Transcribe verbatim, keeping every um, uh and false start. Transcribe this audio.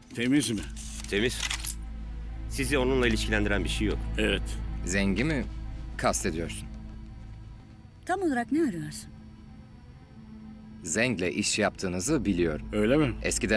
Temiz mi? Temiz. Sizi onunla ilişkilendiren bir şey yok. Evet. Zengi mi kastediyorsun? Tam olarak ne arıyorsun? Zeng'le iş yaptığınızı biliyorum. Öyle mi? Eskiden